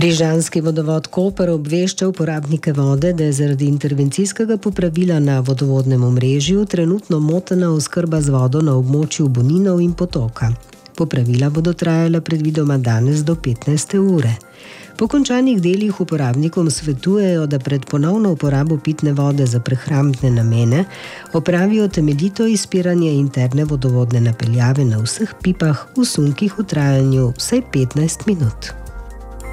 Rižanski vodovod Koper obvešča uporabnike vode, da je zaradi intervencijskega popravila na vodovodnem omrežju trenutno motena oskrba z vodo na območju Boninov in Potoka. Popravila bodo trajala predvidoma danes do 15. ure. Po končanih delih uporabnikom svetujejo, da pred ponovno uporabo pitne vode za prehrambne namene opravijo temeljito izpiranje interne vodovodne napeljave na vseh pipah v sunkih v trajanju vsaj 15 minut.